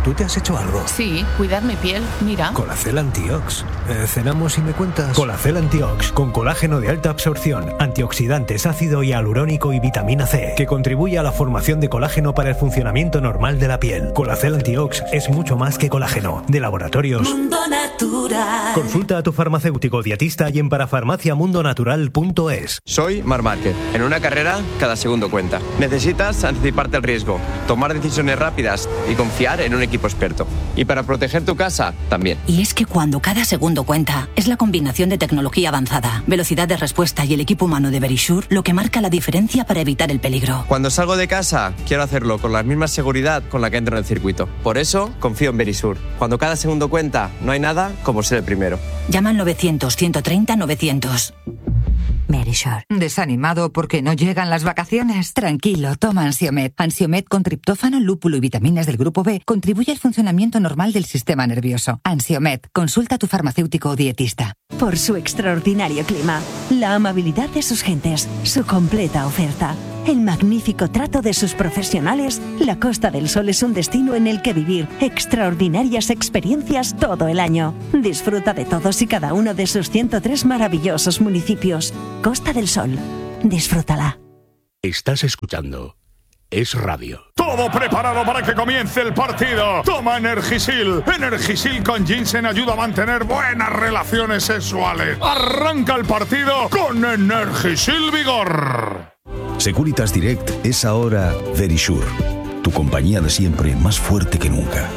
¿tú te has hecho algo? Sí, cuidar mi piel, mira. Colacel Antiox. ¿Cenamos y me cuentas? Colacel Antiox, con colágeno de alta absorción, antioxidantes, ácido hialurónico y vitamina C, que contribuye a la formación de colágeno para el funcionamiento normal de la piel. Colacel Antiox es mucho más que colágeno. De Laboratorios Mundo Natural. Consulta a tu farmacéutico dietista y en parafarmaciamundonatural.es. Soy Marc Márquez. En una carrera, cada segundo cuenta. Necesitas anticiparte al riesgo, tomar decisiones rápidas y confiar en un equipo experto. Y para proteger tu casa, también. Y es que cuando cada segundo cuenta, es la combinación de tecnología avanzada, velocidad de respuesta y el equipo humano de Verisure lo que marca la diferencia para evitar el peligro. Cuando salgo de casa, quiero hacerlo con la misma seguridad con la que entro en el circuito. Por eso, confío en Verisure. Cuando cada segundo cuenta, no hay nada como ser el primero. Llama al 900-130-900. Verisure. ¿Desanimado porque no llegan las vacaciones? Tranquilo, toma Ansiomed. Ansiomed con triptófano, lúpulo y vitaminas del grupo B contribuye al funcionamiento normal del sistema nervioso. Ansiomed, consulta a tu farmacéutico o dietista. Por su extraordinario clima, la amabilidad de sus gentes, su completa oferta, el magnífico trato de sus profesionales, la Costa del Sol es un destino en el que vivir extraordinarias experiencias todo el año. Disfruta de todos y cada uno de sus 103 maravillosos municipios. Costa del Sol, disfrútala. Estás escuchando Es Radio. Todo preparado para que comience el partido. Toma Energisil. Energisil con ginseng ayuda a mantener buenas relaciones sexuales. Arranca el partido con Energisil Vigor. Securitas Direct es ahora Verisure, tu compañía de siempre más fuerte que nunca.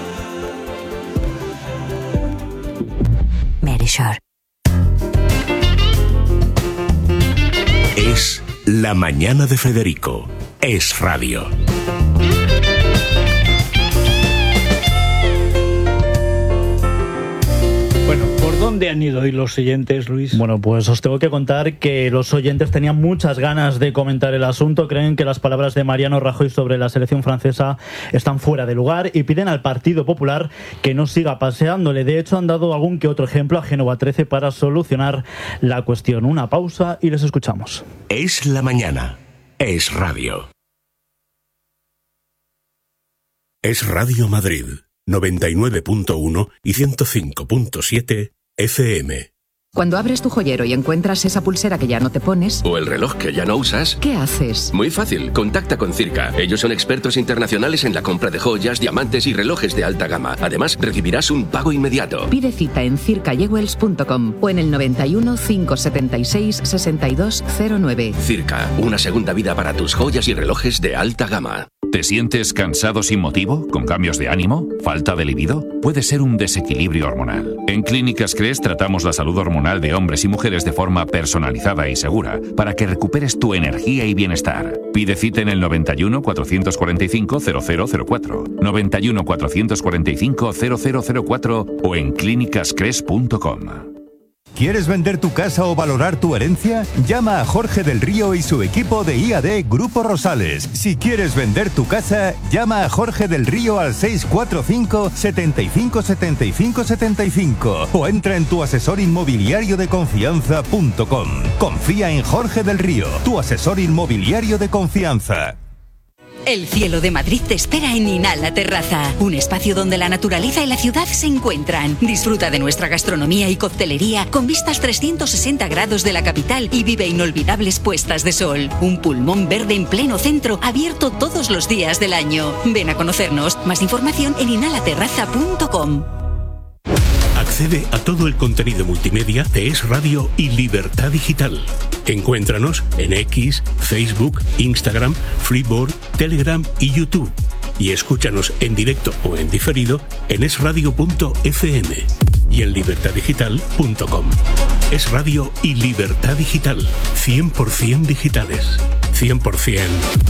Verisure. Es La Mañana de Federico. Es Radio. Bueno, ¿por dónde han ido hoy los oyentes, Luis? Bueno, pues os tengo que contar que los oyentes tenían muchas ganas de comentar el asunto. Creen que las palabras de Mariano Rajoy sobre la selección francesa están fuera de lugar y piden al Partido Popular que no siga paseándole. De hecho, han dado algún que otro ejemplo a Génova 13 para solucionar la cuestión. Una pausa y les escuchamos. Es La Mañana. Es Radio. Es Radio Madrid. 99.1 y 105.7 FM. Cuando abres tu joyero y encuentras esa pulsera que ya no te pones... O el reloj que ya no usas... ¿Qué haces? Muy fácil, contacta con Circa. Ellos son expertos internacionales en la compra de joyas, diamantes y relojes de alta gama. Además, recibirás un pago inmediato. Pide cita en circayewells.com o en el 91 576 6209. Circa, una segunda vida para tus joyas y relojes de alta gama. ¿Te sientes cansado sin motivo? ¿Con cambios de ánimo? ¿Falta de libido? Puede ser un desequilibrio hormonal. En Clínicas Cres tratamos la salud hormonal de hombres y mujeres de forma personalizada y segura para que recuperes tu energía y bienestar. Pide cita en el 91 445 0004, 91 445 0004 o en clínicascres.com. ¿Quieres vender tu casa o valorar tu herencia? Llama a Jorge del Río y su equipo de IAD Grupo Rosales. Si quieres vender tu casa, llama a Jorge del Río al 645 75 75 75 o entra en tuasesorinmobiliariodeconfianza.com. Confía en Jorge del Río, tu asesor inmobiliario de confianza. El cielo de Madrid te espera en Inhala Terraza, un espacio donde la naturaleza y la ciudad se encuentran. Disfruta de nuestra gastronomía y coctelería con vistas 360 grados de la capital y vive inolvidables puestas de sol. Un pulmón verde en pleno centro, abierto todos los días del año. Ven a conocernos. Más información en inhalaterraza.com. Accede a todo el contenido multimedia de Es Radio y Libertad Digital. Encuéntranos en X, Facebook, Instagram, Freeboard, Telegram y YouTube. Y escúchanos en directo o en diferido en esradio.fm y en libertaddigital.com. Es Radio y Libertad Digital. 100% digitales. 100%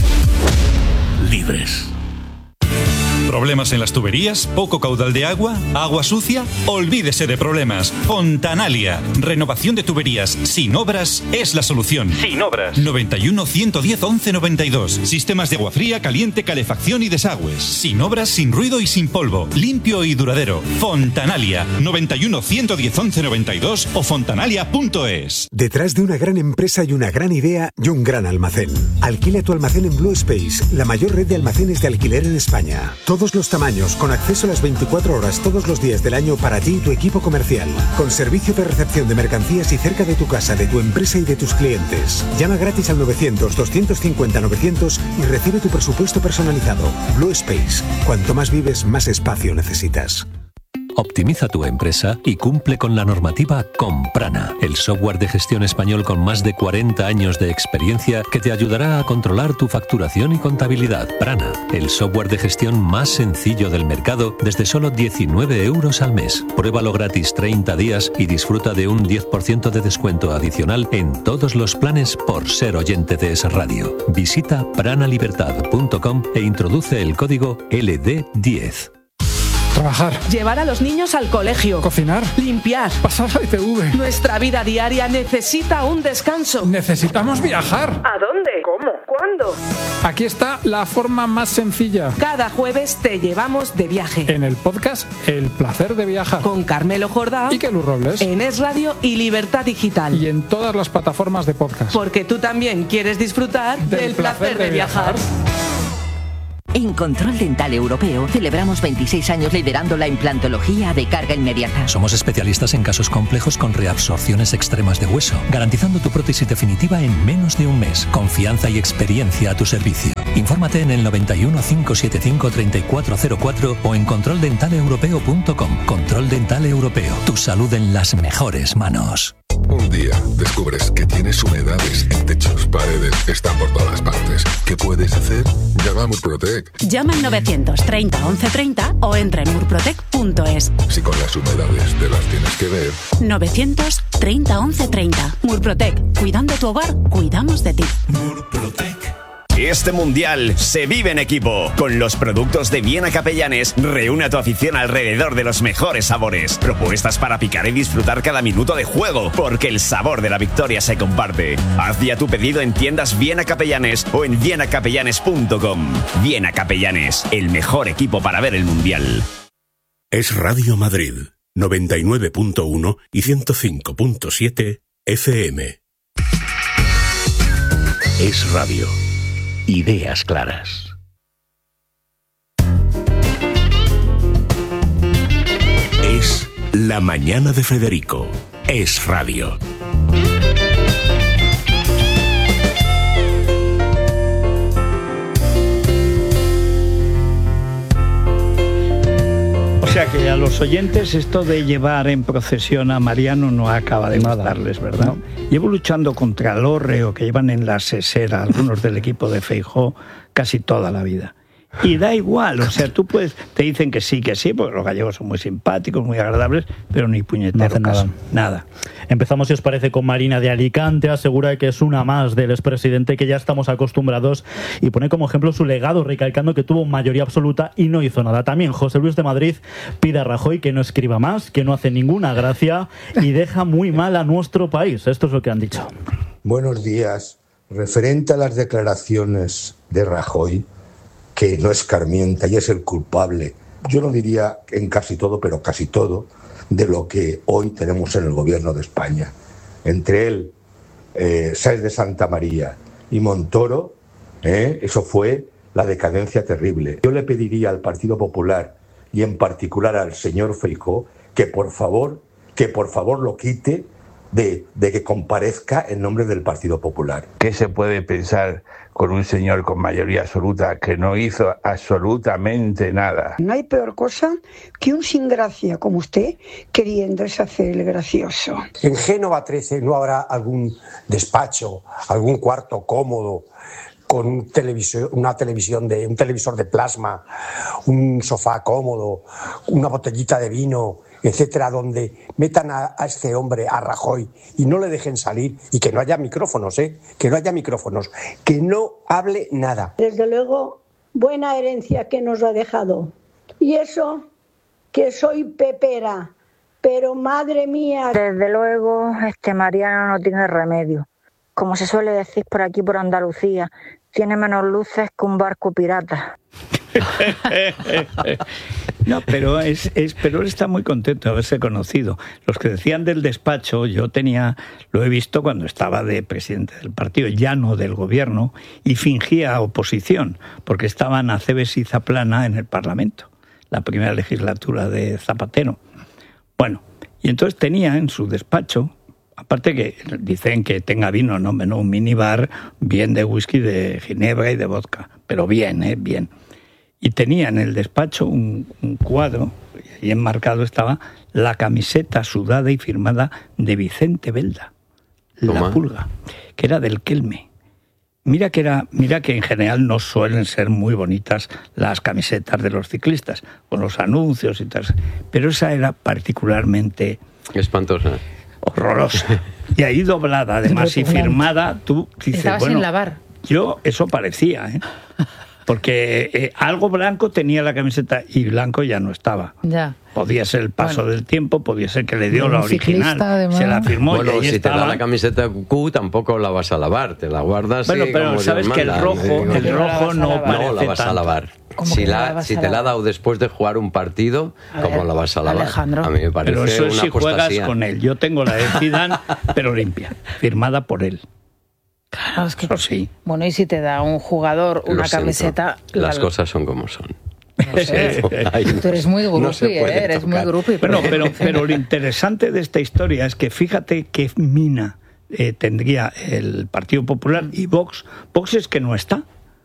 libres. ¿Problemas en las tuberías? ¿Poco caudal de agua? ¿Agua sucia? Olvídese de problemas. Fontanalia. Renovación de tuberías sin obras es la solución. Sin obras. 91 110 11 92. Sistemas de agua fría, caliente, calefacción y desagües. Sin obras, sin ruido y sin polvo. Limpio y duradero. Fontanalia. 91 110 11 92 o fontanalia.es. Detrás de una gran empresa y una gran idea y un gran almacén. Alquila tu almacén en Blue Space, la mayor red de almacenes de alquiler en España. Todo todos los tamaños, con acceso a las 24 horas todos los días del año para ti y tu equipo comercial. Con servicio de recepción de mercancías y cerca de tu casa, de tu empresa y de tus clientes. Llama gratis al 900-250-900 y recibe tu presupuesto personalizado. Blue Space. Cuanto más vives, más espacio necesitas. Optimiza tu empresa y cumple con la normativa con Prana, el software de gestión español con más de 40 años de experiencia que te ayudará a controlar tu facturación y contabilidad. Prana, el software de gestión más sencillo del mercado desde solo 19 euros al mes. Pruébalo gratis 30 días y disfruta de un 10% de descuento adicional en todos los planes por ser oyente de Es Radio. Visita pranalibertad.com e introduce el código LD10. Trabajar. Llevar a los niños al colegio. Cocinar. Limpiar. Pasar la ITV. Nuestra vida diaria necesita un descanso. Necesitamos viajar. ¿A dónde? ¿Cómo? ¿Cuándo? Aquí está la forma más sencilla. Cada jueves te llevamos de viaje. En el podcast El placer de viajar. Con Carmelo Jordán y Kelu Robles. En Es Radio y Libertad Digital. Y en todas las plataformas de podcast. Porque tú también quieres disfrutar del placer de viajar. En Control Dental Europeo celebramos 26 años liderando la implantología de carga inmediata. Somos especialistas en casos complejos con reabsorciones extremas de hueso, garantizando tu prótesis definitiva en menos de un mes. Confianza y experiencia a tu servicio. Infórmate en el 91 575 3404 o en controldentaleuropeo.com. Control Dental Europeo. Tu salud en las mejores manos. Un día descubres que tienes humedades en techos, paredes, están por todas partes. ¿Qué puedes hacer? Llama a Murprotec. Llama al 930 1130 o entra en murprotec.es. Si con las humedades te las tienes que ver. 930 1130. Murprotec. Cuidando tu hogar, cuidamos de ti. Murprotec. Este mundial se vive en equipo. Con los productos de Viena Capellanes, reúne a tu afición alrededor de los mejores sabores. Propuestas para picar y disfrutar cada minuto de juego, porque el sabor de la victoria se comparte. Haz ya tu pedido en tiendas Viena Capellanes o en vienacapellanes.com. Viena Capellanes, el mejor equipo para ver el mundial. Es Radio Madrid, 99.1 y 105.7 FM. Es Radio. Ideas claras. Es La Mañana de Federico. Es Radio. O sea que a los oyentes esto de llevar en procesión a Mariano no acaba de gustarles, ¿verdad? No. Llevo luchando contra el hórreo que llevan en la sesera algunos del equipo de Feijóo casi toda la vida. Y da igual, o sea, tú puedes, te dicen que sí, porque los gallegos son muy simpáticos, muy agradables, pero ni puñetero no hacen caso. Nada. Empezamos, si os parece, con Marina de Alicante. Asegura que es una más del expresidente que ya estamos acostumbrados y pone como ejemplo su legado, recalcando que tuvo mayoría absoluta y no hizo nada. También José Luis de Madrid pide a Rajoy que no escriba más, que no hace ninguna gracia y deja muy mal a nuestro país. Esto es lo que han dicho. Buenos días. Referente a las declaraciones de Rajoy, que no escarmienta y es el culpable, yo no diría en casi todo, pero casi todo, de lo que hoy tenemos en el gobierno de España. Entre él, Sáenz de Santa María y Montoro, eso fue la decadencia terrible. Yo le pediría al Partido Popular y en particular al señor Feijóo que por favor lo quite de que comparezca en nombre del Partido Popular. ¿Qué se puede pensar con un señor con mayoría absoluta que no hizo absolutamente nada? No hay peor cosa que un sin gracia como usted queriéndose hacer el gracioso. En Génova 13 no habrá algún despacho, algún cuarto cómodo con un televisor de plasma, un sofá cómodo, una botellita de vino, etcétera, donde metan a este hombre, a Rajoy, y no le dejen salir, y que no haya micrófonos, que no haya micrófonos, que no hable nada. Desde luego, buena herencia que nos ha dejado. Y eso, que soy pepera, pero madre mía. Desde luego, Mariano no tiene remedio. Como se suele decir por aquí, por Andalucía, tiene menos luces que un barco pirata. No, pero él está muy contento de haberse conocido. Los que decían del despacho, lo he visto cuando estaba de presidente del partido, ya no del gobierno, y fingía oposición, porque estaban Acebes y Zaplana en el Parlamento, la primera legislatura de Zapatero. Bueno, y entonces tenía en su despacho, aparte que dicen que tenga vino, no, un minibar bien de whisky, de ginebra y de vodka, pero bien, bien. Y tenía en el despacho un cuadro, y enmarcado estaba la camiseta sudada y firmada de Vicente Belda, la Pulga, que era del Kelme. Mira que en general no suelen ser muy bonitas las camisetas de los ciclistas, con los anuncios y tal, pero esa era particularmente espantosa, horrorosa, y ahí doblada además y firmada. Tú dices, estaba sin lavar. Eso parecía, porque algo blanco tenía la camiseta y blanco ya no estaba. Ya. Podía ser el paso del tiempo, podía ser que le dio la original, se la firmó. Bueno, y ahí si estaba. Te da la camiseta Q, tampoco la vas a lavar, te la guardas. Bueno, pero como sabes Dios que manda, el rojo no parece no la vas tanto. a lavar. Si te la ha dado después de jugar un partido, ¿cómo la vas a lavar? Alejandro. A mí me parece pero eso es una si apostasía. juegas con él. Yo tengo la de Zidane, pero limpia, firmada por él. Claro, es que eso sí. Bueno, y si te da un jugador una camiseta... Las cosas son como son. No sé. Tú eres muy groupie, eres muy groupie. Bueno, pero lo interesante de esta historia es que fíjate qué mina tendría el Partido Popular y Vox. Vox es que no está.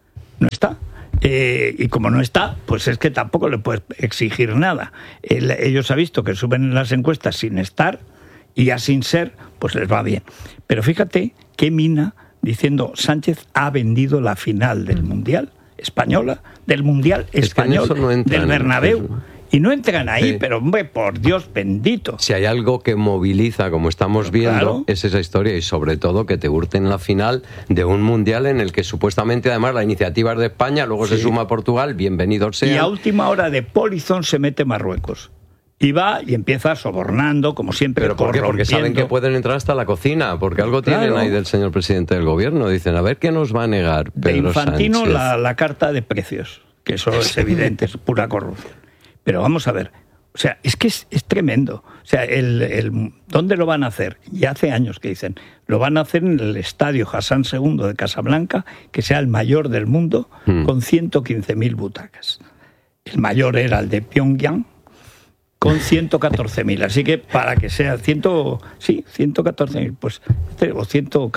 Y como no está, pues es que tampoco le puedes exigir nada. Ellos han visto que suben en las encuestas sin estar y ya sin ser, pues les va bien. Pero fíjate qué mina diciendo Sánchez ha vendido la final del Mundial española, del Mundial español, del Bernabéu. Y no entran ahí, sí. Pero hombre, por Dios bendito. Si hay algo que moviliza, como estamos viendo, claro, es esa historia, y sobre todo que te hurten la final de un mundial en el que supuestamente además la iniciativa es de España, luego se suma Portugal, bienvenido sea. Y a última hora de polizón se mete Marruecos. Y va y empieza sobornando, como siempre. ¿Pero por qué? Porque saben que pueden entrar hasta la cocina, porque algo tienen ahí del señor presidente del gobierno. Dicen, a ver qué nos va a negar Pedro de Infantino Sánchez. La carta de precios, que eso es evidente, es pura corrupción. Pero vamos a ver, o sea, es que es tremendo. O sea, ¿dónde lo van a hacer? Ya hace años que dicen, lo van a hacer en el estadio Hassan II de Casablanca, que sea el mayor del mundo, con 115.000 butacas. El mayor era el de Pyongyang, con 114.000. Así que para que sea 114.000, pues, o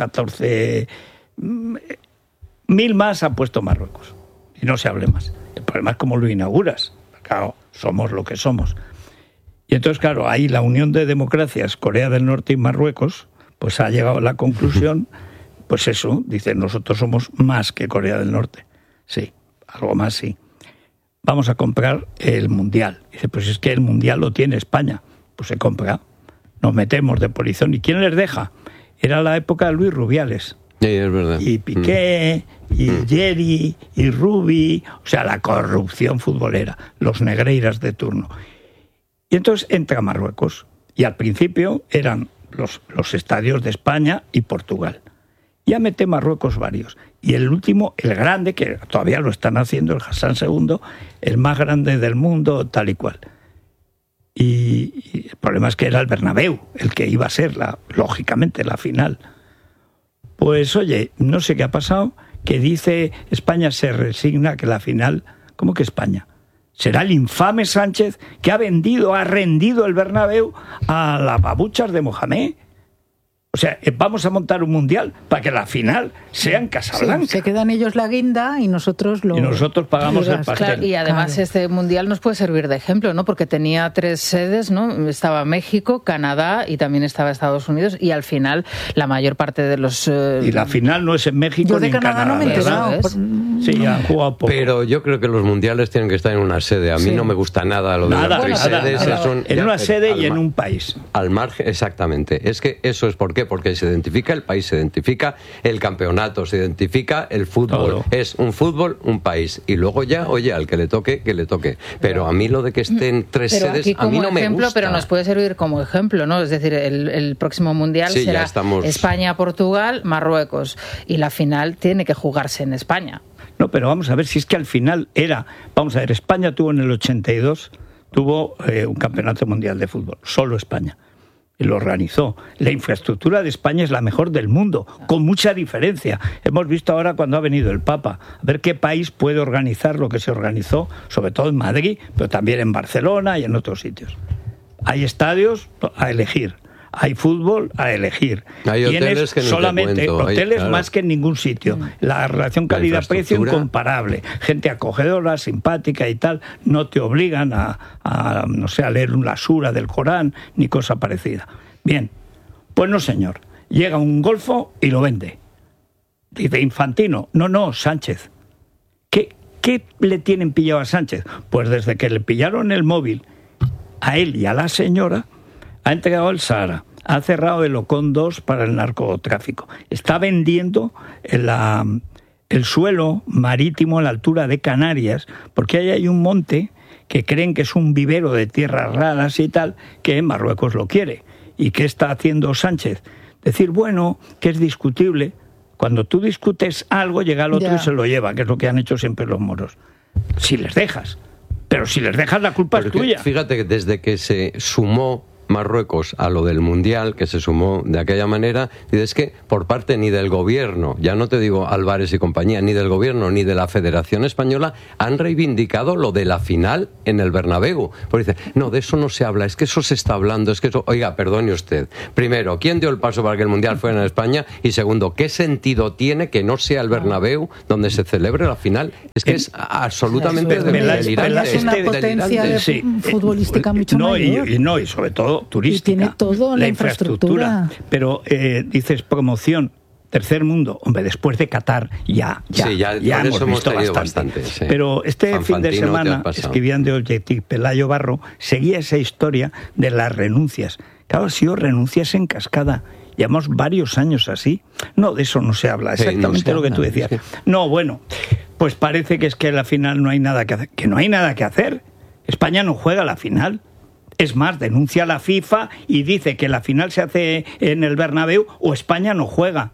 114.000 más ha puesto Marruecos. Y no se hable más. El problema es cómo lo inauguras. Claro, somos lo que somos. Y entonces, claro, ahí la Unión de Democracias, Corea del Norte y Marruecos, pues ha llegado a la conclusión, pues eso, dicen, nosotros somos más que Corea del Norte. Sí, algo más sí. Vamos a comprar el Mundial. Dice, pues es que el Mundial lo tiene España. Pues se compra. Nos metemos de polizón. ¿Y quién les deja? Era la época de Luis Rubiales. Sí, es verdad. Y Piqué, y Yeri, y Rubi, o sea, la corrupción futbolera, los negreiras de turno. Y entonces entra Marruecos. Y al principio eran los estadios de España y Portugal. Ya mete Marruecos varios. Y el último, el grande, que todavía lo están haciendo, el Hassan II, el más grande del mundo, tal y cual. Y el problema es que era el Bernabéu, el que iba a ser, lógicamente, la final. Pues oye, no sé qué ha pasado, que dice España se resigna que la final... ¿Cómo que España? Será el infame Sánchez que ha rendido el Bernabéu a las babuchas de Mohamed. O sea, vamos a montar un mundial para que la final sea en Casablanca. Sí, se quedan ellos la guinda y nosotros pagamos el pastel. Claro, y además este mundial nos puede servir de ejemplo, ¿no? Porque tenía 3 sedes, ¿no? Estaba México, Canadá y también estaba Estados Unidos, y al final la mayor parte de los... Y la final no es en México ni en Canadá, no me he enterado. Sí, han jugado poco. Pero yo creo que los mundiales tienen que estar en una sede. A mí no me gusta nada lo de las 3 sedes. En una sede y en un país. Al margen, exactamente. Es que eso es ¿por qué? Porque se identifica el país, se identifica el campeonato, se identifica el fútbol. Todo. Es un fútbol, un país. Y luego ya, oye, al que le toque, que le toque. Pero a mí lo de que estén 3 sedes, a mí no me gusta. Pero nos puede servir como ejemplo, ¿no? Es decir, el próximo mundial será España, Portugal, Marruecos. Y la final tiene que jugarse en España. No, pero vamos a ver si es que al final era... Vamos a ver, España tuvo en el 82 tuvo un campeonato mundial de fútbol, solo España. Y lo organizó. La infraestructura de España es la mejor del mundo, con mucha diferencia. Hemos visto ahora cuando ha venido el Papa, a ver qué país puede organizar lo que se organizó, sobre todo en Madrid, pero también en Barcelona y en otros sitios. Hay estadios a elegir, hay fútbol a elegir. Hay hoteles que solamente hoteles claro. Más que en ningún sitio. La relación calidad-precio incomparable. Gente acogedora, simpática y tal. No te obligan no sé, a leer una sura del Corán ni cosa parecida. Bien, pues no señor. Llega un golfo y lo vende. Dice Infantino. No, Sánchez. ¿Qué le tienen pillado a Sánchez? Pues desde que le pillaron el móvil a él y a la señora, ha entregado el Sahara, ha cerrado el Ocon 2 para el narcotráfico, está vendiendo el suelo marítimo a la altura de Canarias, porque ahí hay un monte que creen que es un vivero de tierras raras y tal, que Marruecos lo quiere. ¿Y qué está haciendo Sánchez? Decir, bueno, que es discutible. Cuando tú discutes algo, llega el otro y se lo lleva, que es lo que han hecho siempre los moros. Si les dejas. Pero si les dejas, la culpa es tuya. Fíjate que desde que se sumó Marruecos a lo del Mundial, que se sumó de aquella manera, y es que por parte ni del gobierno, ya no te digo Álvarez y compañía, ni del gobierno ni de la Federación Española han reivindicado lo de la final en el Bernabéu. Porque dice, no, de eso no se habla, es que eso se está hablando, es que eso... Oiga, perdone usted. Primero, ¿quién dio el paso para que el Mundial fuera en España? Y segundo, ¿qué sentido tiene que no sea el Bernabéu donde se celebre la final? Es que es absolutamente delirante. Es una potencia futbolística mucho mayor. Y sobre todo turística. Y tiene todo la infraestructura. Pero dices promoción, tercer mundo, hombre, después de Qatar ya hemos visto bastante. Sí. Pero este fin de semana escribían de Objective Pelayo Barro, seguía esa historia de las renuncias. Claro, ha sido renuncias en cascada. Llevamos varios años así. No, de eso no se habla, exactamente lo que tú decías. No, bueno, pues parece que es que a la final no hay nada que hacer. Que no hay nada que hacer. España no juega la final. Es más, denuncia a la FIFA y dice que la final se hace en el Bernabéu o España no juega.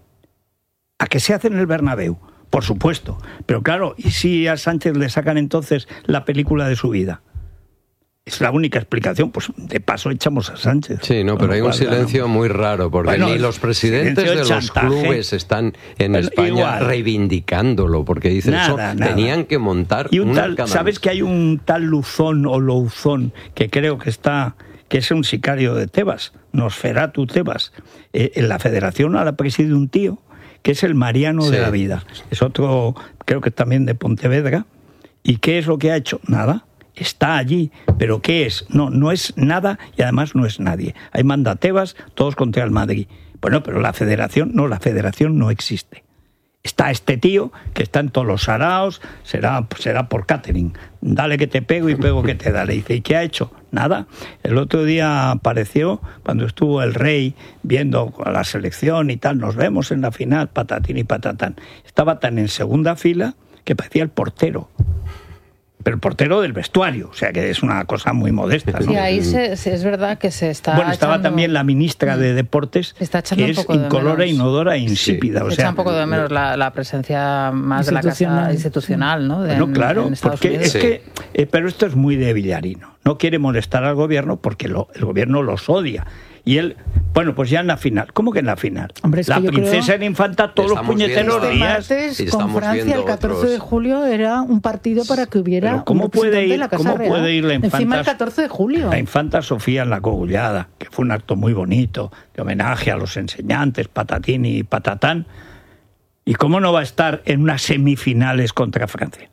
¿A qué se hace en el Bernabéu? Por supuesto. Pero claro, ¿y si a Sánchez le sacan entonces la película de su vida? Es la única explicación, pues de paso echamos a Sánchez. Sí, no, pero hay un silencio muy raro, porque ni los presidentes de los clubes están en España reivindicándolo, porque dicen eso, tenían que montar ¿Sabes que hay un tal Luzón o Louzón que creo que es un sicario de Tebas, Nosferatu Tebas? En la federación ahora preside un tío que es el Mariano de la Vida. Es otro, creo que también de Pontevedra. ¿Y qué es lo que ha hecho? Nada. Está allí, pero ¿qué es? No es nada y además no es nadie. Ahí manda Tebas, todos contra el Madrid. Bueno, pero la federación no existe. Está este tío que está en todos los saraos, será por catering. Dale que te pego y pego que te da. Le dice, ¿y qué ha hecho? Nada. El otro día apareció cuando estuvo el rey viendo a la selección y tal, nos vemos en la final, patatín y patatán. Estaba tan en segunda fila que parecía el portero. Pero el portero del vestuario, o sea que es una cosa muy modesta, ¿no? Sí, ahí es verdad que se está estaba también la ministra de Deportes, que es incolora, inodora e insípida. Sí. O sea, echa un poco de menos la presencia más de la casa institucional, ¿no? Claro, porque es que... pero esto es muy de Villarino. No quiere molestar al gobierno porque el gobierno los odia. Y él, bueno, pues ya en la final. ¿Cómo que en la final? Hombre, la princesa era infanta todos los puñeteros días. Martes, con Francia, el 14 de julio era un partido para que hubiera ¿cómo puede ir la infanta? Encima el 14 de julio. La infanta Sofía en la Cogullada, que fue un acto muy bonito, de homenaje a los enseñantes, patatín y patatán. ¿Y cómo no va a estar en unas semifinales contra Francia?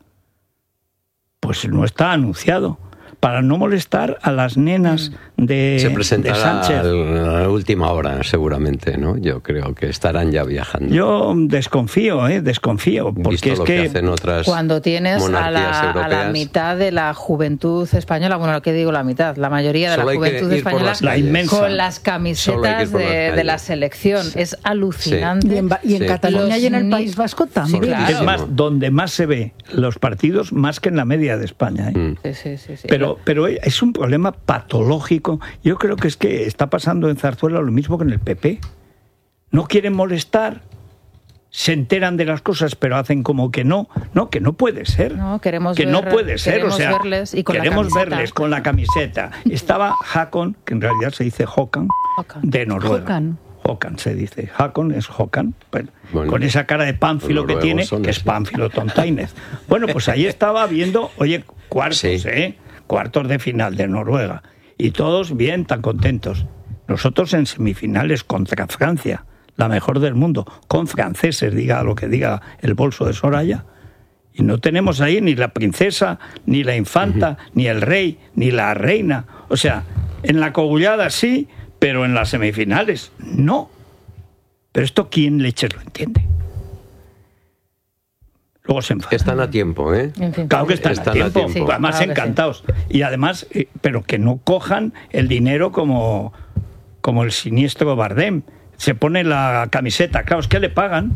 Pues no está anunciado. Para no molestar a las nenas de Sánchez. Se presentará a la última hora, seguramente, ¿no? Yo creo que estarán ya viajando. Yo desconfío, porque es que hacen otras cuando tienes a la mitad de la juventud española, bueno, lo que digo la mitad, la mayoría de la juventud española con las camisetas de la selección, es alucinante. Sí. Y en Cataluña y en el País Vasco también. Sí, claro. Es más, donde más se ve los partidos, más que en la media de España. Sí. Pero es un problema patológico. Yo creo que es que está pasando en Zarzuela lo mismo que en el PP. No quieren molestar se enteran de las cosas, pero hacen como que no, que no puede ser. No, queremos verles y queremos verles con la camiseta. Estaba Håkon, que en realidad se dice Håkan, de Noruega. Håkan se dice. Håkon es Håkan, bueno, con esa cara de Pánfilo que tiene, que es Pánfilo Tontainez. Bueno, pues ahí estaba viendo, cuartos de final de Noruega. Y todos bien, tan contentos. Nosotros en semifinales contra Francia, la mejor del mundo, con franceses, diga lo que diga el bolso de Soraya, y no tenemos ahí ni la princesa, ni la infanta, ni el rey, ni la reina. O sea, en la cogullada sí, pero en las semifinales no. Pero esto, ¿quién leches lo entiende? Luego se enfadan. Están a tiempo, ¿eh? En fin, claro que están a tiempo. Sí, además claro, encantados. Sí. Y además, pero que no cojan el dinero como el siniestro Bardem. Se pone la camiseta, claro, es que le pagan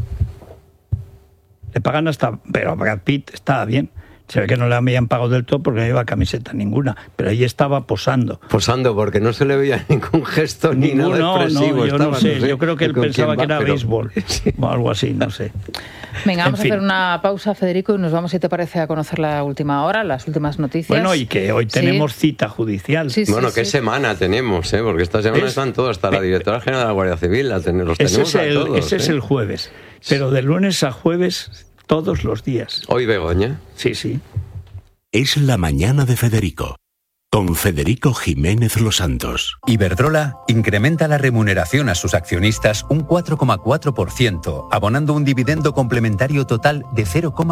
hasta, pero a Brad Pitt estaba bien, se ve que no le habían pagado del todo porque no lleva camiseta ninguna, pero ahí estaba posando porque no se le veía ningún gesto ni nada expresivo. No sé, yo creo que él pensaba que era béisbol o algo así, no sé. Venga, vamos a hacer una pausa, Federico, y nos vamos, si te parece, a conocer la última hora, las últimas noticias. Bueno, y que hoy tenemos cita judicial. ¿Qué semana tenemos? Porque esta semana están todos, hasta la directora general de la Guardia Civil, los tenemos todos. Ese es el jueves, pero de lunes a jueves todos los días. ¿Hoy Begoña? Sí. Es la mañana de Federico, con Federico Jiménez Los Santos. Iberdrola incrementa la remuneración a sus accionistas un 4,4%, abonando un dividendo complementario total de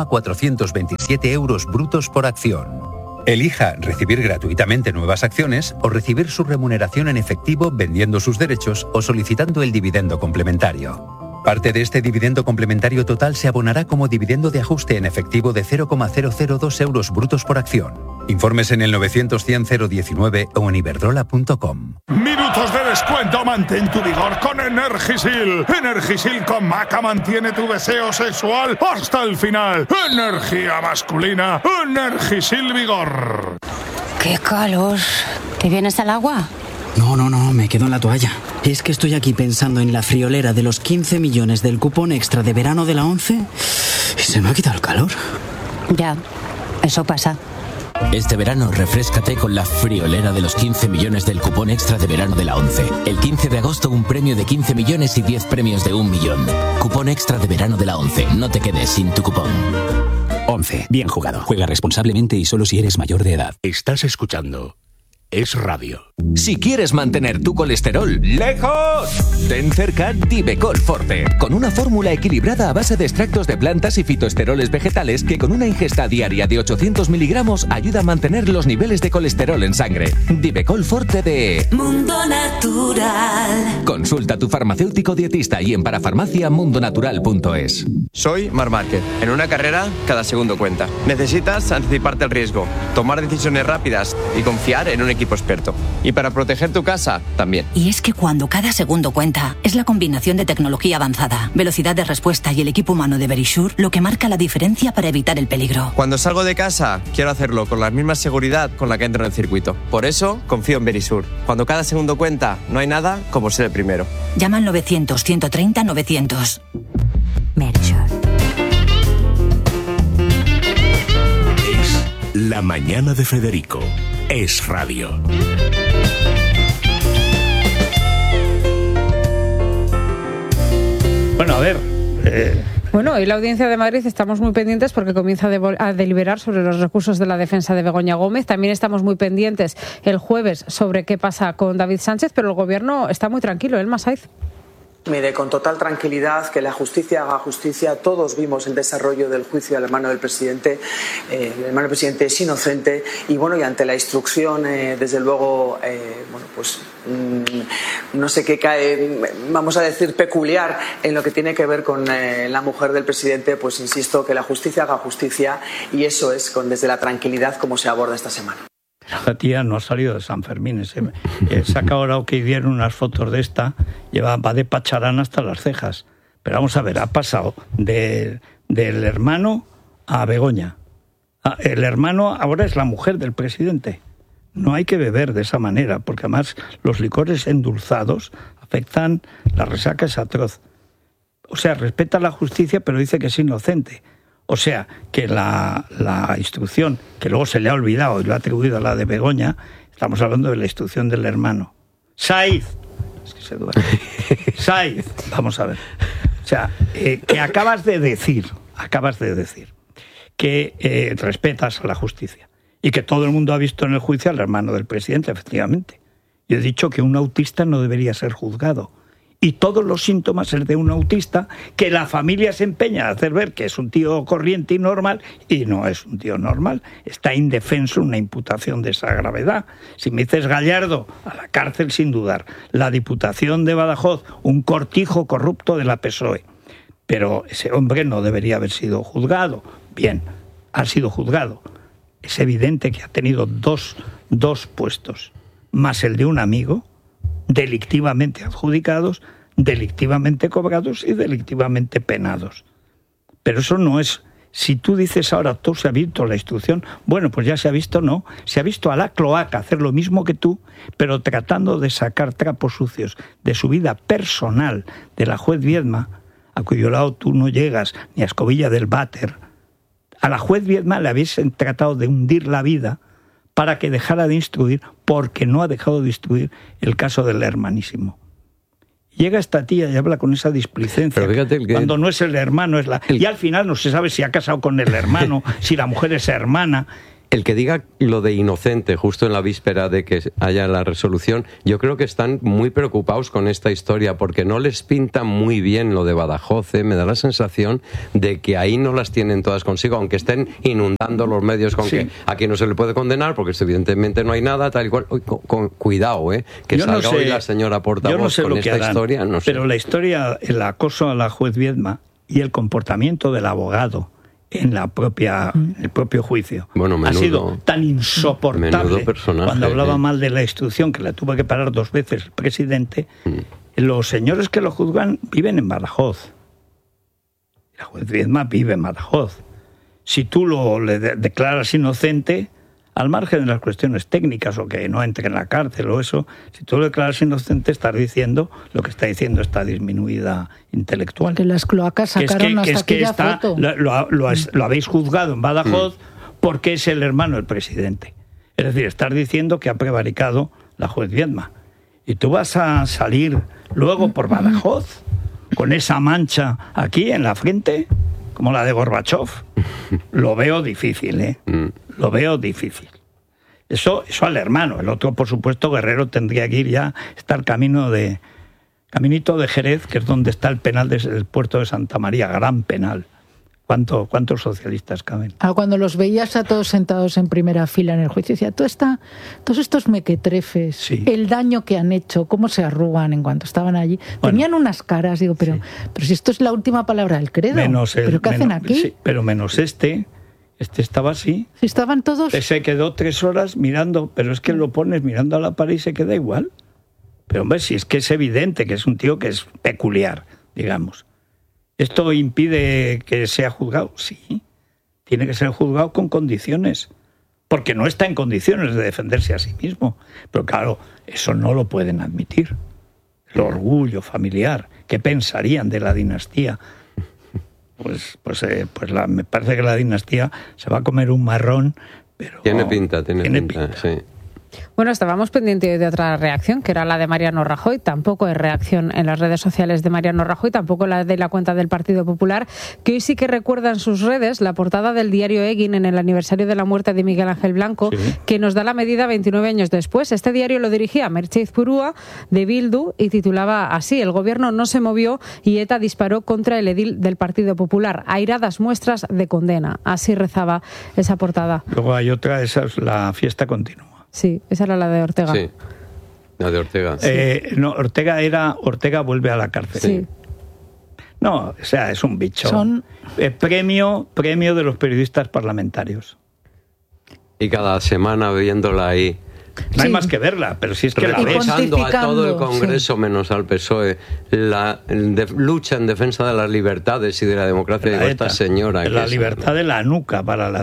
0,427 euros brutos por acción. Elija recibir gratuitamente nuevas acciones o recibir su remuneración en efectivo vendiendo sus derechos o solicitando el dividendo complementario. Parte de este dividendo complementario total se abonará como dividendo de ajuste en efectivo de 0,002 euros brutos por acción. Informes en el 900-100-019 o en iberdrola.com. Minutos de descuento, mantén tu vigor con Energisil. Energisil con Maca mantiene tu deseo sexual hasta el final. Energía masculina, Energisil Vigor. ¡Qué calor! ¿Te vienes al agua? No, me quedo en la toalla. Es que estoy aquí pensando en la friolera de los 15 millones del cupón extra de verano de la ONCE y se me ha quitado el calor. Ya, eso pasa. Este verano refréscate con la friolera de los 15 millones del cupón extra de verano de la ONCE. El 15 de agosto un premio de 15 millones y 10 premios de 1 millón. Cupón extra de verano de la ONCE. No te quedes sin tu cupón. ONCE. Bien jugado. Juega responsablemente y solo si eres mayor de edad. Estás escuchando Es Radio. Si quieres mantener tu colesterol lejos, ten cerca Divecol Forte, con una fórmula equilibrada a base de extractos de plantas y fitoesteroles vegetales que con una ingesta diaria de 800 miligramos ayuda a mantener los niveles de colesterol en sangre. Divecol Forte de Mundo Natural. Consulta a tu farmacéutico dietista y en parafarmaciamundonatural.es. Soy Marc Márquez. En una carrera, cada segundo cuenta. Necesitas anticiparte al riesgo, tomar decisiones rápidas y confiar en un equipo experto. Y para proteger tu casa, también. Y es que cuando cada segundo cuenta, es la combinación de tecnología avanzada, velocidad de respuesta y el equipo humano de Verisure lo que marca la diferencia para evitar el peligro. Cuando salgo de casa, quiero hacerlo con la misma seguridad con la que entro en el circuito. Por eso, confío en Verisure. Cuando cada segundo cuenta, no hay nada como ser el primero. Llama al 900-130-900. Verisure. Es la mañana de Federico. Es Radio. Bueno, a ver. Bueno, hoy la Audiencia de Madrid estamos muy pendientes porque comienza a deliberar sobre los recursos de la defensa de Begoña Gómez. También estamos muy pendientes el jueves sobre qué pasa con David Sánchez, pero el Gobierno está muy tranquilo. Elma Saiz. Mire, con total tranquilidad, que la justicia haga justicia. Todos vimos el desarrollo del juicio al hermano del presidente. El hermano del presidente es inocente y bueno, y ante la instrucción, desde luego, no sé qué cae, vamos a decir, peculiar en lo que tiene que ver con la mujer del presidente, pues insisto, que la justicia haga justicia y eso es desde la tranquilidad como se aborda esta semana. La tía no ha salido de San Fermín. Saca ahora que dieron unas fotos de esta, va de pacharán hasta las cejas. Pero vamos a ver, ha pasado del hermano a Begoña. El hermano ahora es la mujer del presidente. No hay que beber de esa manera, porque además los licores endulzados afectan, la resaca es atroz. o sea, respeta la justicia, pero dice que es inocente. O sea, que la instrucción, que luego se le ha olvidado y lo ha atribuido a la de Begoña, estamos hablando de la instrucción del hermano. Saiz, es que se duerme. Saiz, vamos a ver. O sea, que acabas de decir que respetas a la justicia y que todo el mundo ha visto en el juicio al hermano del presidente, efectivamente. Yo he dicho que un autista no debería ser juzgado. Y todos los síntomas es de un autista que la familia se empeña a hacer ver que es un tío corriente y normal, y no es un tío normal. Está indefenso una imputación de esa gravedad. Si me dices Gallardo, a la cárcel sin dudar. La Diputación de Badajoz, un cortijo corrupto de la PSOE. Pero ese hombre no debería haber sido juzgado. Bien, ha sido juzgado. Es evidente que ha tenido dos puestos, más el de un amigo, delictivamente adjudicados, delictivamente cobrados y delictivamente penados. Pero eso no es... Si tú dices ahora, todo se ha visto la instrucción, bueno, pues ya se ha visto, no. Se ha visto a la cloaca hacer lo mismo que tú, pero tratando de sacar trapos sucios de su vida personal de la juez Viedma, a cuyo lado tú no llegas ni a escobilla del váter. A la juez Viedma le habéis tratado de hundir la vida para que dejara de instruir, porque no ha dejado de instruir el caso del hermanísimo. Llega esta tía y habla con esa displicencia, cuando no es el hermano, es la... Y al final no se sabe si ha casado con el hermano, si la mujer es hermana... El que diga lo de inocente justo en la víspera de que haya la resolución, yo creo que están muy preocupados con esta historia porque no les pinta muy bien lo de Badajoz. Me da la sensación de que ahí no las tienen todas consigo, aunque estén inundando los medios con que aquí no se le puede condenar porque evidentemente no hay nada, tal y cual. Cuidado, que yo salga hoy la señora portavoz con esta historia. No sé. Pero la historia, el acoso a la juez Viedma y el comportamiento del abogado en el propio juicio. Ha sido tan insoportable cuando hablaba mal de la instrucción, que la tuvo que parar 2 veces el presidente. Los señores que lo juzgan viven en Badajoz. La juez Viedma vive en Badajoz. Si tú le declaras inocente, al margen de las cuestiones técnicas o que no entre en la cárcel o eso, si tú lo declaras inocente, estás diciendo lo que está diciendo esta disminuida intelectual. Que las cloacas sacaron hasta aquella foto. Lo habéis juzgado en Badajoz porque es el hermano del presidente. Es decir, estás diciendo que ha prevaricado la juez Viedma. Y tú vas a salir luego por Badajoz con esa mancha aquí en la frente, como la de Gorbachov. Lo veo difícil, Lo veo difícil. Eso al hermano. El otro, por supuesto, Guerrero tendría que ir ya, estar caminito de Jerez, que es donde está el penal del puerto de Santa María, gran penal. ¿Cuántos socialistas caben? Cuando los veías a todos sentados en primera fila en el juicio, decía, todos estos mequetrefes, el daño que han hecho, cómo se arrugan en cuanto estaban allí. Tenían unas caras, digo, pero si esto es la última palabra del credo, ¿pero qué hacen aquí? Sí, pero menos este estaba así. Si estaban todos... Se quedó 3 horas mirando, pero es que lo pones mirando a la pared y se queda igual. Pero hombre, si es que es evidente que es un tío que es peculiar, digamos. ¿Esto impide que sea juzgado? Sí, tiene que ser juzgado con condiciones, porque no está en condiciones de defenderse a sí mismo. Pero claro, eso no lo pueden admitir. El orgullo familiar, ¿qué pensarían de la dinastía? Me parece que la dinastía se va a comer un marrón, pero... Tiene pinta. Sí. Bueno, estábamos pendientes de otra reacción, que era la de Mariano Rajoy. Tampoco hay reacción en las redes sociales de Mariano Rajoy, tampoco la de la cuenta del Partido Popular, que hoy sí que recuerda en sus redes la portada del diario Egin en el aniversario de la muerte de Miguel Ángel Blanco, que nos da la medida 29 años después. Este diario lo dirigía Merche Izpurúa, de Bildu, y titulaba así: el gobierno no se movió y ETA disparó contra el edil del Partido Popular. Airadas muestras de condena. Así rezaba esa portada. Luego hay otra, esa es la fiesta continua. Sí, esa era la de Ortega. Sí, la de Ortega. Ortega vuelve a la cárcel. Sí. No, o sea, es un bicho. Premio de los periodistas parlamentarios. Y cada semana viéndola ahí. No hay más que verla, pero si es que la ves. Reprochando a todo el Congreso, menos al PSOE, la lucha en defensa de las libertades y de la democracia de esta señora. La libertad de la nuca para latir.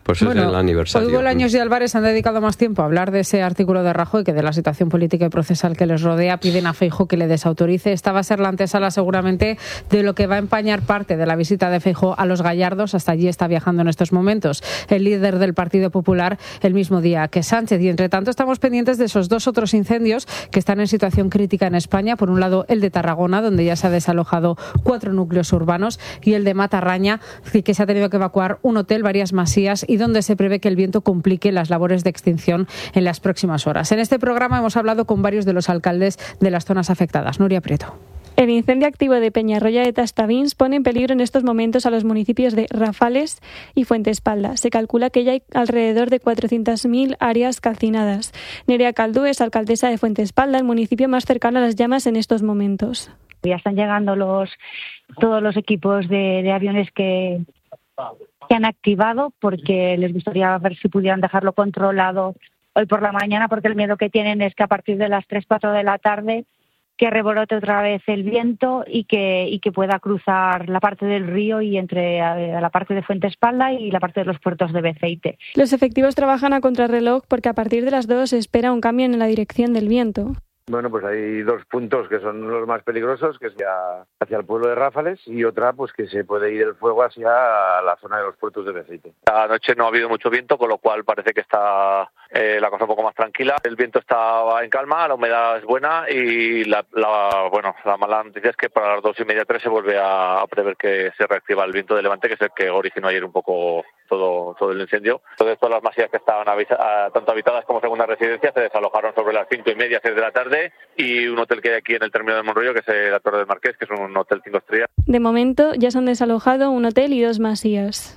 Pues es el aniversario. Hoy Bolaños y Álvarez han dedicado más tiempo a hablar de ese artículo de Rajoy que de la situación política y procesal que les rodea. Piden a Feijóo que le desautorice. Esta va a ser la antesala seguramente de lo que va a empañar parte de la visita de Feijóo a Los Gallardos. Hasta allí está viajando en estos momentos el líder del Partido Popular el mismo día que Sánchez. Y entre tanto estamos pendientes de esos 2 otros incendios que están en situación crítica en España. Por un lado el de Tarragona, donde ya se ha desalojado 4 núcleos urbanos, y el de Matarraña, que se ha tenido que evacuar un hotel, varias masías, y donde se prevé que el viento complique las labores de extinción en las próximas horas. En este programa hemos hablado con varios de los alcaldes de las zonas afectadas. Nuria Prieto. El incendio activo de Peñarroya de Tastavins pone en peligro en estos momentos a los municipios de Rafales y Fuentespalda. Se calcula que ya hay alrededor de 400.000 áreas calcinadas. Nerea Caldú es alcaldesa de Fuentespalda, el municipio más cercano a las llamas en estos momentos. Ya están llegando todos los equipos de aviones que han activado, porque les gustaría ver si pudieran dejarlo controlado hoy por la mañana, porque el miedo que tienen es que a partir de las 3-4 de la tarde que rebrote otra vez el viento y que pueda cruzar la parte del río y entre la parte de Fuentespalda y la parte de los puertos de Beceite. Los efectivos trabajan a contrarreloj porque a partir de las 2 se espera un cambio en la dirección del viento. Bueno, pues hay 2 puntos que son los más peligrosos, que es ya hacia el pueblo de Ráfales, y otra pues que se puede ir el fuego hacia la zona de los puertos de Beceite. Anoche no ha habido mucho viento, con lo cual parece que está la cosa un poco más tranquila. El viento está en calma, la humedad es buena y la mala noticia es que para las 2:30, 3 se vuelve a prever que se reactiva el viento de levante, que es el que originó ayer un poco todo el incendio. Entonces todas las masías que estaban tanto habitadas como segundas residencias se desalojaron sobre las 5:30, 6 de la tarde, y un hotel que hay aquí en el término de Monroyo, que es la Torre del Marqués, que es un hotel 5 estrellas. De momento ya se han desalojado un hotel y 2 masías.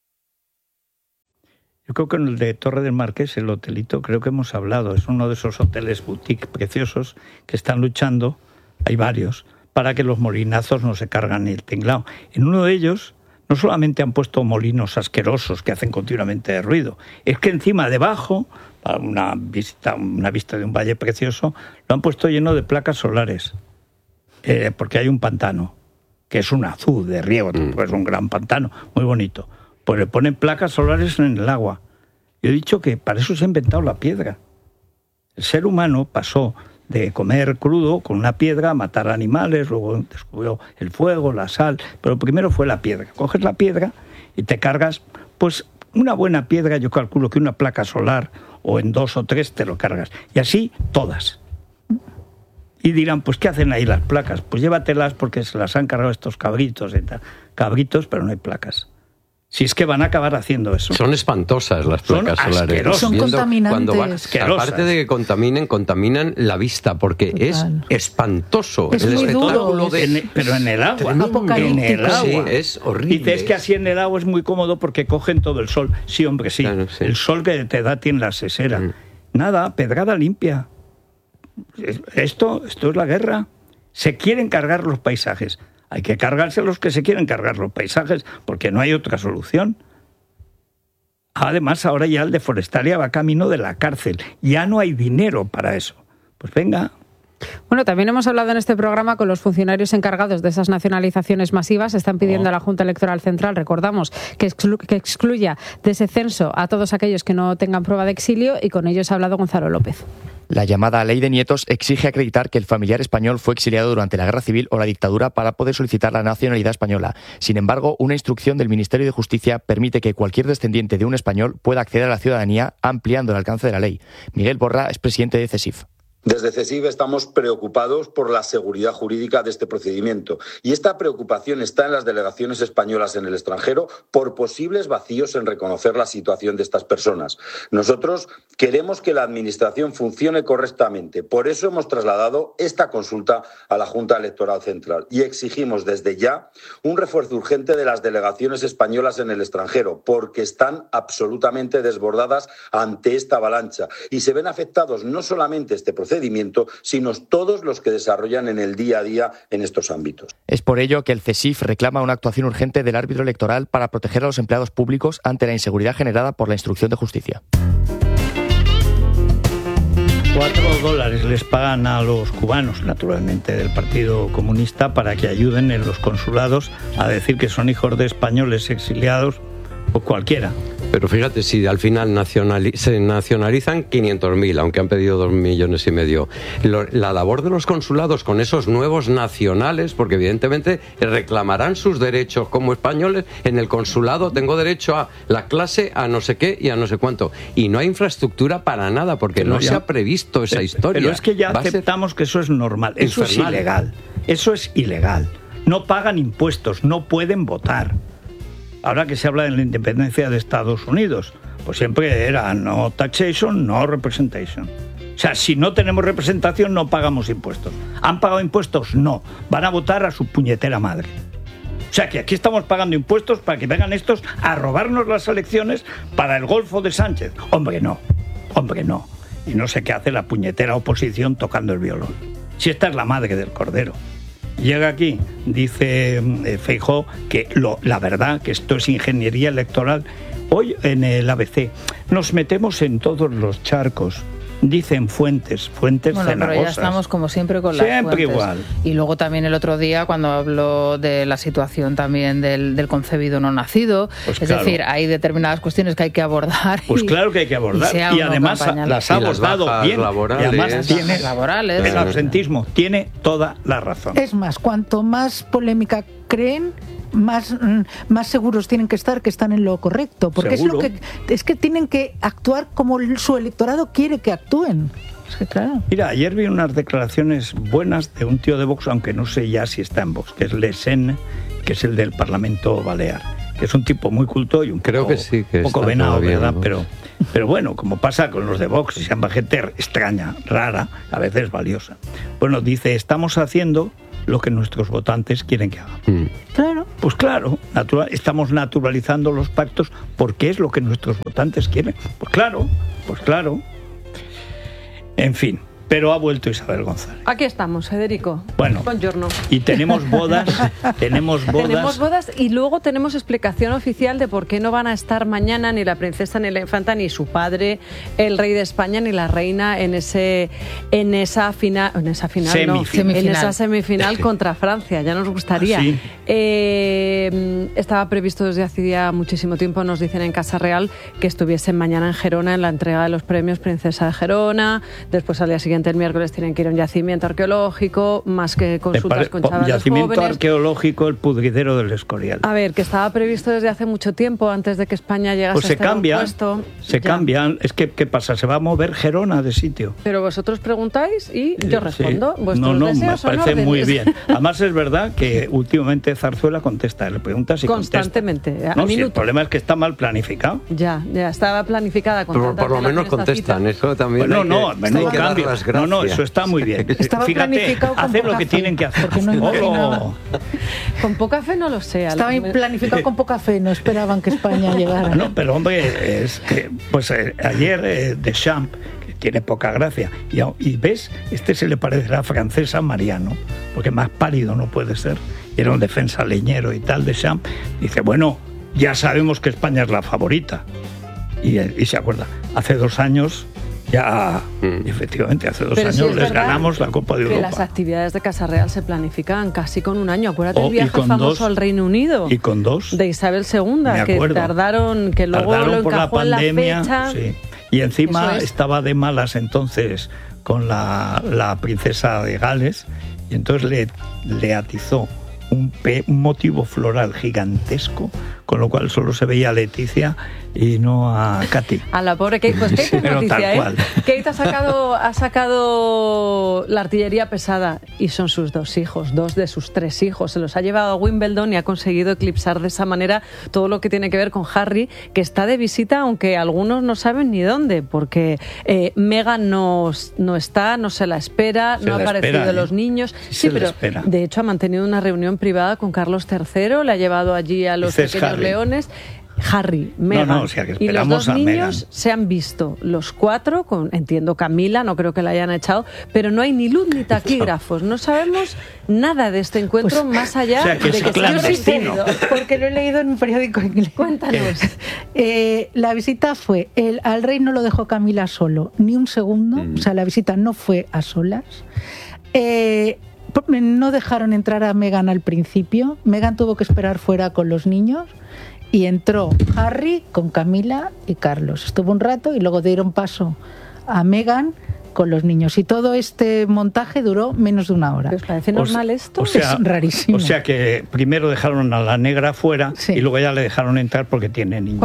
Yo creo que en el de Torre del Marqués, el hotelito, creo que hemos hablado, es uno de esos hoteles boutique preciosos que están luchando, hay varios, para que los molinazos no se cargan el tinglao. En uno de ellos no solamente han puesto molinos asquerosos que hacen continuamente ruido, es que encima, debajo, para una vista de un valle precioso, lo han puesto lleno de placas solares, porque hay un pantano, que es un azul de riego, pues un gran pantano, muy bonito. Pues le ponen placas solares en el agua. Yo he dicho que para eso se ha inventado la piedra. El ser humano pasó de comer crudo con una piedra a matar animales, luego descubrió el fuego, la sal, pero primero fue la piedra. Coges la piedra y te cargas, pues una buena piedra, yo calculo que una placa solar, o en 2 o 3 te lo cargas. Y así todas. Y dirán, pues ¿qué hacen ahí las placas? Pues llévatelas porque se las han cargado estos cabritos y tal. Cabritos, pero no hay placas. Si es que van a acabar haciendo eso. Son espantosas las placas solares. Son contaminantes. Aparte de que contaminan la vista, porque es espantoso. Es el espectáculo pero en el agua. En el agua. Sí, es horrible. Dices que así en el agua es muy cómodo porque cogen todo el sol. Sí, hombre, sí. Claro, sí. El sol que te da tiene la sesera. Nada, pedrada limpia. Esto es la guerra. Se quieren cargar los paisajes. Hay que cargarse los que se quieren cargar los paisajes, porque no hay otra solución. Además, ahora ya el de Forestalia va camino de la cárcel. Ya no hay dinero para eso. Pues venga. Bueno, también hemos hablado en este programa con los funcionarios encargados de esas nacionalizaciones masivas. Están pidiendo a la Junta Electoral Central, recordamos, que excluya de ese censo a todos aquellos que no tengan prueba de exilio, y con ellos ha hablado Gonzalo López. La llamada Ley de Nietos exige acreditar que el familiar español fue exiliado durante la Guerra Civil o la dictadura para poder solicitar la nacionalidad española. Sin embargo, una instrucción del Ministerio de Justicia permite que cualquier descendiente de un español pueda acceder a la ciudadanía, ampliando el alcance de la ley. Miguel Borra es presidente de CESIF. Desde CESIF estamos preocupados por la seguridad jurídica de este procedimiento, y esta preocupación está en las delegaciones españolas en el extranjero por posibles vacíos en reconocer la situación de estas personas. Nosotros queremos que la Administración funcione correctamente, por eso hemos trasladado esta consulta a la Junta Electoral Central y exigimos desde ya un refuerzo urgente de las delegaciones españolas en el extranjero, porque están absolutamente desbordadas ante esta avalancha y se ven afectados no solamente este procedimiento, sino todos los que desarrollan en el día a día en estos ámbitos. Es por ello que el CESIF reclama una actuación urgente del árbitro electoral para proteger a los empleados públicos ante la inseguridad generada por la instrucción de justicia. $4 les pagan a los cubanos, naturalmente, del Partido Comunista, para que ayuden en los consulados a decir que son hijos de españoles exiliados, o cualquiera. Pero fíjate, si al final se nacionalizan 500.000, aunque han pedido 2,5 millones. La labor de los consulados con esos nuevos nacionales, porque evidentemente reclamarán sus derechos como españoles. En el consulado tengo derecho a la clase, a no sé qué y a no sé cuánto. Y no hay infraestructura para nada, porque no se ha previsto esa historia. Pero es que ya aceptamos que eso es normal. Eso es ilegal. Eso es ilegal. No pagan impuestos, no pueden votar. Ahora que se habla de la independencia de Estados Unidos, pues siempre era no taxation, no representation. O sea, si no tenemos representación, no pagamos impuestos. ¿Han pagado impuestos? No. Van a votar a su puñetera madre. O sea, que aquí estamos pagando impuestos para que vengan estos a robarnos las elecciones para el golfo de Sánchez. Hombre, no. Hombre, no. Y no sé qué hace la puñetera oposición tocando el violón. Si esta es la madre del cordero. Llega aquí, dice Feijóo, que la verdad, que esto es ingeniería electoral. Hoy en el ABC nos metemos en todos los charcos. Dicen fuentes bueno, cenagosas. Pero ya estamos como siempre con las siempre fuentes. Igual. Y luego también el otro día cuando habló de la situación también del concebido no nacido, pues es decir, hay determinadas cuestiones que hay que abordar. Pues claro que hay que abordar y además las ha abordado bien. Laborales. Y además tiene laborales. El absentismo tiene toda la razón. Es más, cuanto más polémica creen, más seguros tienen que están en lo correcto, porque ¿seguro? es que tienen que actuar como su electorado quiere que actúen. Es que claro. Mira, ayer vi unas declaraciones buenas de un tío de Vox, aunque no sé ya si está en Vox, que es Le Sen, que es el del Parlamento Balear, que es un tipo muy culto y un creo que sí, que poco venado, ¿verdad? Pero bueno, como pasa con los de Vox, se llama gente extraña, rara, a veces valiosa. Bueno, dice, estamos haciendo lo que nuestros votantes quieren que hagamos. Claro. Pues claro, estamos naturalizando los pactos porque es lo que nuestros votantes quieren. Pues claro. En fin, pero ha vuelto Isabel González. Aquí estamos, Federico. Bueno, buongiorno. Y tenemos bodas. Tenemos bodas y luego tenemos explicación oficial de por qué no van a estar mañana ni la princesa ni la infanta ni su padre, el rey de España ni la reina en esa semifinal contra Francia. Ya nos gustaría. ¿Sí? Estaba previsto desde hacía muchísimo tiempo, nos dicen en Casa Real, que estuviesen mañana en Gerona en la entrega de los premios Princesa de Gerona. Después al día siguiente, el miércoles, tienen que ir a un yacimiento arqueológico, más que consultas con chavales yacimiento jóvenes. Arqueológico, el pudridero del Escorial. A ver, que estaba previsto desde hace mucho tiempo, antes de que España llegase pues a este puesto. Se cambian. Es que, ¿qué pasa? Se va a mover Gerona de sitio. Pero vosotros preguntáis y yo respondo. Sí. No, me parece muy bien. Además es verdad que últimamente Zarzuela contesta, le preguntas y constantemente. Contesta. No, si el problema es que está mal planificado. Ya estaba planificada. Pero por lo menos contestan, eso también. Bueno, menudo cambio. No, eso está muy bien. Fíjate, hacer lo que tienen que hacer. Con poca fe no lo sé. Estaba planificado con poca fe, no esperaban que España llegara. No, pero hombre, es que pues ayer Deschamps, que tiene poca gracia, y ves, se le parecerá francesa a Mariano, porque más pálido no puede ser. Era un defensa leñero y tal, Deschamps. Dice, bueno, ya sabemos que España es la favorita. Y se acuerda, hace 2 años... Ya, efectivamente, hace 2 años les ganamos la Copa de Europa. Que las actividades de Casa Real se planifican casi con 1 año. Acuérdate el viaje famoso al Reino Unido. Y con 2. De Isabel II, que tardaron, que luego lo por encajó la pandemia, en la fecha. Sí. Y encima estaba de malas entonces con la princesa de Gales, y entonces le atizó un motivo floral gigantesco, con lo cual solo se veía a Leticia y no a Katy. A la pobre Kate. Pues Kate es noticia, Kate ha sacado la artillería pesada y son sus 2 hijos, 2 de sus 3 hijos. Se los ha llevado a Wimbledon y ha conseguido eclipsar de esa manera todo lo que tiene que ver con Harry, que está de visita, aunque algunos no saben ni dónde, porque Meghan no está, no se la espera, no ha aparecido los niños. Sí, pero de hecho ha mantenido una reunión privada con Carlos III, le ha llevado allí a los pequeños leones. Harry, Meghan y los 2 niños se han visto los 4, entiendo Camila, no creo que la hayan echado, pero no hay ni luz ni taquígrafos, no sabemos nada de este encuentro más allá de que es clandestino. Porque lo he leído en un periódico inglés. Cuéntanos. La visita fue, al rey no lo dejó Camila solo, ni un segundo, o sea, la visita no fue a solas. No dejaron entrar a Meghan al principio. Meghan tuvo que esperar fuera con los niños y entró Harry con Camila y Carlos. Estuvo un rato y luego dieron paso a Meghan con los niños. Y todo este montaje duró menos de una hora. ¿Os parece normal esto? O sea, es rarísimo. O sea que primero dejaron a la negra fuera y luego ya le dejaron entrar porque tiene niños.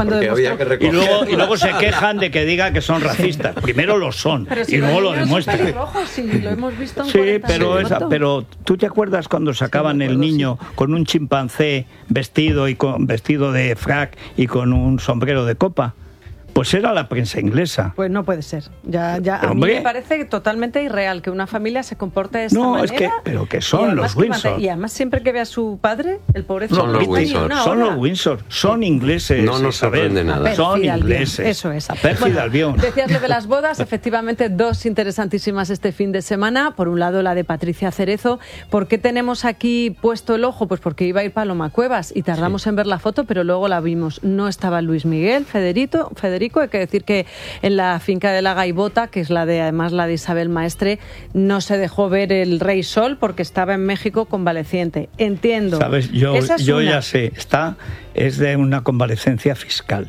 Y luego se quejan de que diga que son racistas. Primero lo son y luego lo demuestran. Sí, lo hemos visto en Sí, pero ¿tú te acuerdas cuando sacaban el niño con un chimpancé vestido de frac y con un sombrero de copa? Pues era la prensa inglesa. Pues no puede ser. Ya a mí me parece totalmente irreal que una familia se comporte de esta manera. No, es que, pero que son los Windsor. Y además siempre que ve a su padre, el pobre son los Windsor. Son los Windsor. Son ingleses. No nos sorprende nada. Son ingleses. Eso es. A Pérfida Albión. Decías lo de las bodas, efectivamente dos interesantísimas este fin de semana. Por un lado la de Patricia Cerezo. ¿Por qué tenemos aquí puesto el ojo? Pues porque iba a ir Paloma Cuevas y tardamos en ver la foto, pero luego la vimos. No estaba Luis Miguel, Federico, hay que decir que en la finca de la Gaivota, que es además la de Isabel Maestre, no se dejó ver el Rey Sol porque estaba en México convaleciente. Entiendo. ¿Sabes? Yo ya sé, es de una convalecencia fiscal.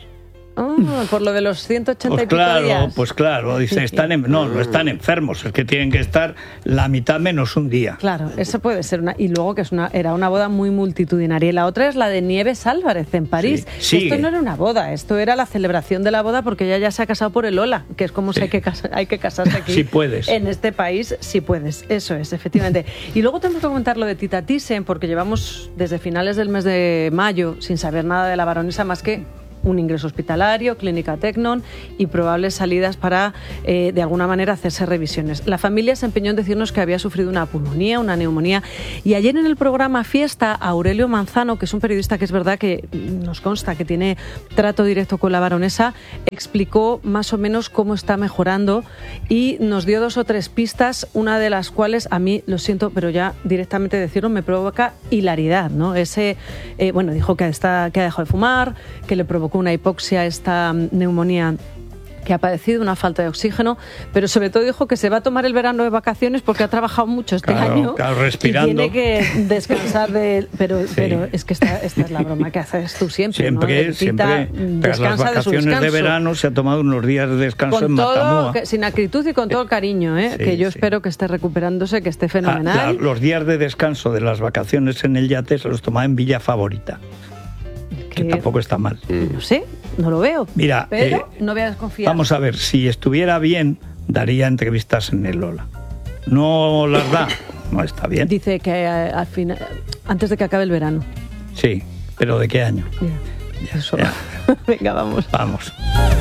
Por lo de los 180 y pico días. Pues claro, dice, no están enfermos, es que tienen que estar la mitad menos un día. Claro, eso puede ser y luego que era una boda muy multitudinaria. Y la otra es la de Nieves Álvarez en París. Sí, esto no era una boda, esto era la celebración de la boda porque ella ya se ha casado por el Ola, que es como si hay que casarse aquí. Si puedes. En este país, si puedes. Eso es, efectivamente. Y luego tenemos que comentar lo de Tita Thyssen, porque llevamos desde finales del mes de mayo sin saber nada de la baronesa más que un ingreso hospitalario, clínica Tecnon y probables salidas para, de alguna manera, hacerse revisiones. La familia se empeñó en decirnos que había sufrido una pulmonía, una neumonía. Y ayer en el programa Fiesta, Aurelio Manzano, que es un periodista que es verdad que nos consta que tiene trato directo con la baronesa, explicó más o menos cómo está mejorando y nos dio 2 o 3 pistas, una de las cuales a mí, lo siento, pero ya directamente decirlo me provoca hilaridad, ¿no? Dijo que ha dejado de fumar, que le provocó una hipoxia, esta neumonía que ha padecido, una falta de oxígeno, pero sobre todo dijo que se va a tomar el verano de vacaciones porque ha trabajado mucho este año respirando. Y tiene que descansar pero es que esta es la broma que haces tú siempre, ¿no? Siempre tras las vacaciones de verano se ha tomado unos días de descanso con en Matamua. Sin acritud y con todo el cariño, que yo espero que esté recuperándose, que esté fenomenal. Los días de descanso de las vacaciones en el yate se los tomaba en Villa Favorita. Que tampoco está mal. No sé, no lo veo. Mira, pero no voy a desconfiar. Vamos a ver, si estuviera bien, daría entrevistas en el Lola. No las da, no está bien. Dice que al final, antes de que acabe el verano. Sí, pero ¿de qué año? Ya. Venga, vamos. Vamos.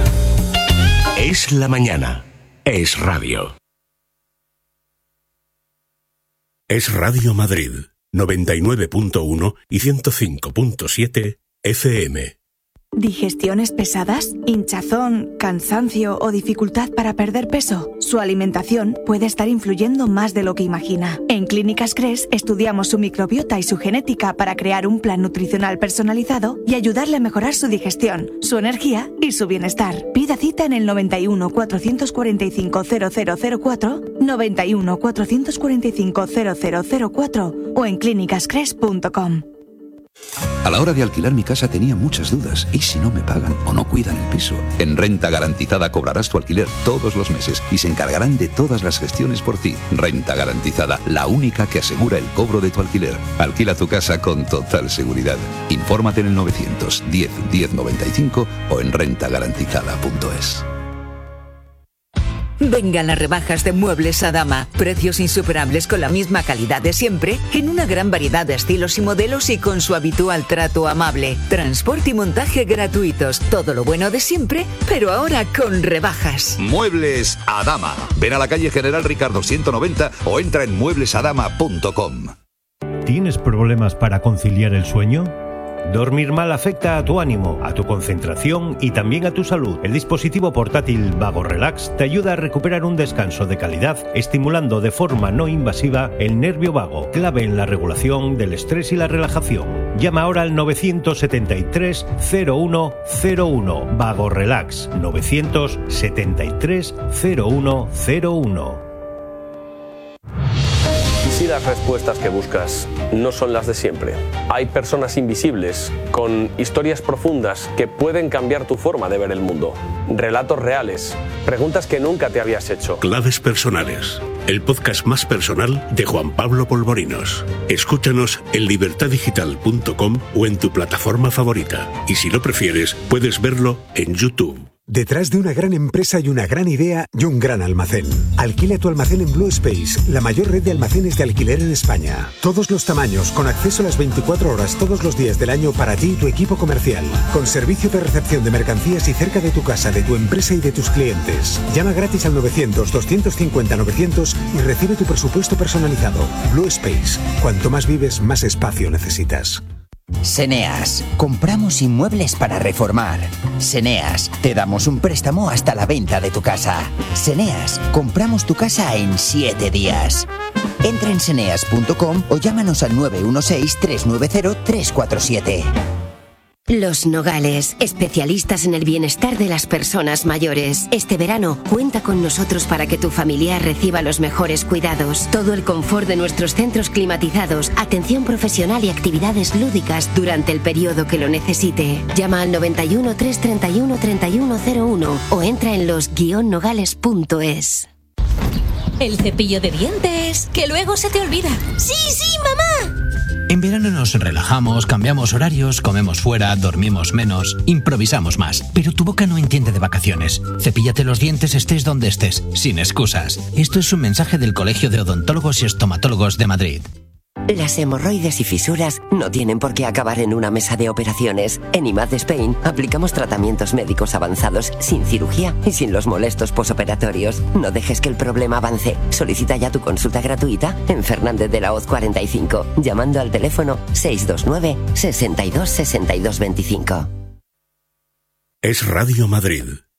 Es la mañana. Es radio. Es Radio Madrid, 99.1 y 105.7 FM. ¿Digestiones pesadas? ¿Hinchazón, cansancio o dificultad para perder peso? Su alimentación puede estar influyendo más de lo que imagina. En Clínicas Cres estudiamos su microbiota y su genética para crear un plan nutricional personalizado y ayudarle a mejorar su digestión, su energía y su bienestar. Pida cita en el 91 445 0004, 91 445 0004 o en clínicascres.com. A la hora de alquilar mi casa tenía muchas dudas. ¿Y si no me pagan o no cuidan el piso? En Renta Garantizada cobrarás tu alquiler todos los meses y se encargarán de todas las gestiones por ti. Renta Garantizada, la única que asegura el cobro de tu alquiler. Alquila tu casa con total seguridad. Infórmate en el 910 1095 o en rentagarantizada.es. Vengan las rebajas de Muebles Adama. Precios insuperables con la misma calidad de siempre, en una gran variedad de estilos y modelos y con su habitual trato amable. Transporte y montaje gratuitos. Todo lo bueno de siempre, pero ahora con rebajas. Muebles Adama. Ven a la calle General Ricardo 190 o entra en mueblesadama.com. ¿Tienes problemas para conciliar el sueño? Dormir mal afecta a tu ánimo, a tu concentración y también a tu salud. El dispositivo portátil Vago Relax te ayuda a recuperar un descanso de calidad, estimulando de forma no invasiva el nervio vago, clave en la regulación del estrés y la relajación. Llama ahora al 973 0101. Vago Relax 973 0101. las respuestas que buscas no son las de siempre. Hay personas invisibles con historias profundas que pueden cambiar tu forma de ver el mundo. Relatos reales, preguntas que nunca te habías hecho. Claves personales. El podcast más personal de Juan Pablo Polvorinos. Escúchanos en libertadigital.com o en tu plataforma favorita. Y si lo prefieres, puedes verlo en YouTube. Detrás de una gran empresa hay una gran idea y un gran almacén. Alquila tu almacén en Blue Space, la mayor red de almacenes de alquiler en España. Todos los tamaños, con acceso a las 24 horas todos los días del año para ti y tu equipo comercial. Con servicio de recepción de mercancías y cerca de tu casa, de tu empresa y de tus clientes. Llama gratis al 900-250-900 y recibe tu presupuesto personalizado. Blue Space. Cuanto más vives, más espacio necesitas. Seneas, compramos inmuebles para reformar. Seneas, te damos un préstamo hasta la venta de tu casa. Seneas, compramos tu casa en 7 días. Entra en seneas.com o llámanos al 916-390-347. Los Nogales, especialistas en el bienestar de las personas mayores. Este verano, cuenta con nosotros para que tu familiar reciba los mejores cuidados. Todo el confort de nuestros centros climatizados, atención profesional y actividades lúdicas durante el periodo que lo necesite. Llama al 91 331 3101 o entra en los-nogales.es. El cepillo de dientes, que luego se te olvida. ¡Sí, sí, mamá! En verano nos relajamos, cambiamos horarios, comemos fuera, dormimos menos, improvisamos más. Pero tu boca no entiende de vacaciones. Cepíllate los dientes estés donde estés, sin excusas. Esto es un mensaje del Colegio de Odontólogos y Estomatólogos de Madrid. Las hemorroides y fisuras no tienen por qué acabar en una mesa de operaciones. En IMAD Spain aplicamos tratamientos médicos avanzados sin cirugía y sin los molestos posoperatorios. No dejes que el problema avance. Solicita ya tu consulta gratuita en Fernández de la Hoz 45, llamando al teléfono 629 62 62 25. Es Radio Madrid.